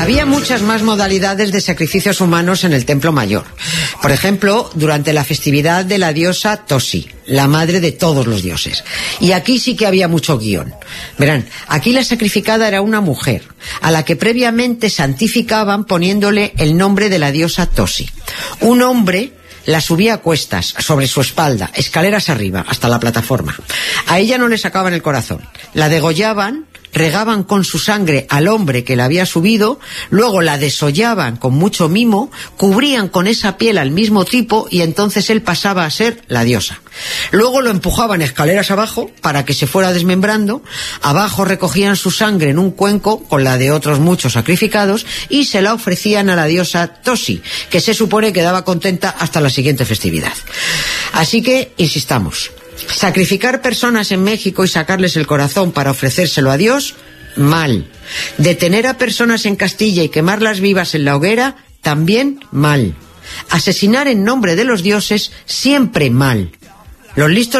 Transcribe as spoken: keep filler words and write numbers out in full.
Había muchas más modalidades de sacrificios humanos en el Templo Mayor. Por ejemplo, durante la festividad de la diosa Tosi, la madre de todos los dioses. Y aquí sí que había mucho guión. Verán, aquí la sacrificada era una mujer, a la que previamente santificaban poniéndole el nombre de la diosa Tosi. Un hombre la subía a cuestas, sobre su espalda, escaleras arriba, hasta la plataforma. A ella no le sacaban el corazón. La degollaban, regaban con su sangre al hombre que la había subido, luego la desollaban con mucho mimo, cubrían con esa piel al mismo tipo y entonces él pasaba a ser la diosa. Luego lo empujaban escaleras abajo para que se fuera desmembrando, abajo recogían su sangre en un cuenco con la de otros muchos sacrificados y se la ofrecían a la diosa Tosi, que se supone quedaba contenta hasta la siguiente festividad. Así que, insistamos, sacrificar personas en México y sacarles el corazón para ofrecérselo a Dios, mal. Detener a personas en Castilla y quemarlas vivas en la hoguera, también mal. Asesinar en nombre de los dioses, siempre mal. Los listos